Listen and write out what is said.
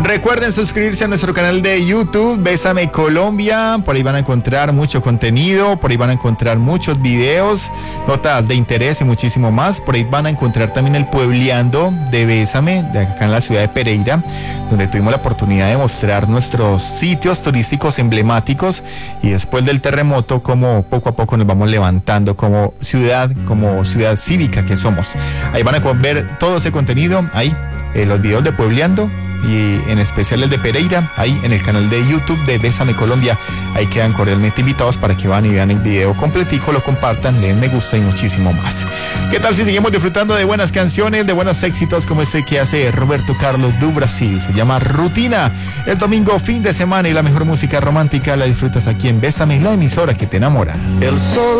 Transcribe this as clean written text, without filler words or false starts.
Recuerden suscribirse a nuestro canal de YouTube, Bésame Colombia. Por ahí van a encontrar mucho contenido, por ahí van a encontrar muchos videos, notas de interés y muchísimo más. Por ahí van a encontrar también el Puebleando de Bésame, de acá en la ciudad de Pereira, donde tuvimos la oportunidad de mostrar nuestros sitios turísticos emblemáticos y después del terremoto, como poco a poco nos vamos levantando como ciudad cívica que somos. Ahí van a ver todo ese contenido, ahí los videos de Puebleando y en especial el de Pereira, ahí en el canal de YouTube de Bésame Colombia. Ahí quedan cordialmente invitados para que van y vean el video completico, lo compartan, le den me gusta y muchísimo más. ¿Qué tal si seguimos disfrutando de buenas canciones, de buenos éxitos como este que hace Roberto Carlos do Brasil? Se llama Rutina. El domingo, fin de semana, y la mejor música romántica la disfrutas aquí en Bésame, la emisora que te enamora. El sol